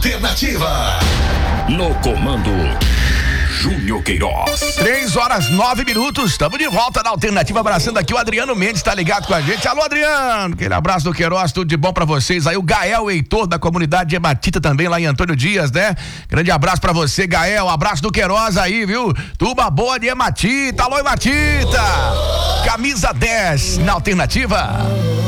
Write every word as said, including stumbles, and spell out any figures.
Alternativa. No comando, Júnior Queiroz. Três horas, nove minutos. Estamos de volta na Alternativa, abraçando aqui o Adriano Mendes, tá ligado com a gente. Alô, Adriano. Aquele abraço do Queiroz, tudo de bom pra vocês. Aí o Gael Heitor, da comunidade de Hematita, também lá em Antônio Dias, né? Grande abraço pra você, Gael. Abraço do Queiroz aí, viu? Turma boa de Hematita. Alô, Hematita. Camisa dez na Alternativa.